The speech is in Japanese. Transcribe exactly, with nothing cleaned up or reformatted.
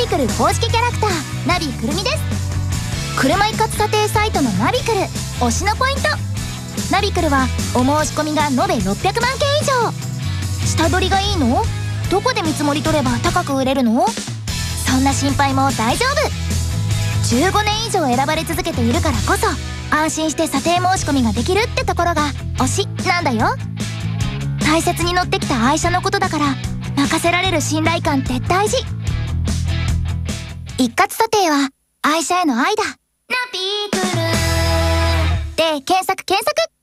ビクル公式キャラクターナビくるみです。車一括査定サイトのナビクル推しのポイント。ナビクルはお申し込みが延べろっぴゃくまんけん以上。下取りがいいの？どこで見積もり取れば高く売れるの？そんな心配も大丈夫。じゅうごねん以上選ばれ続けているからこそ安心して査定申し込みができるってところが推しなんだよ。大切に乗ってきた愛車のことだから任せられる信頼感って大事。一括査定は愛車への愛だ。ナビクルで検索検索。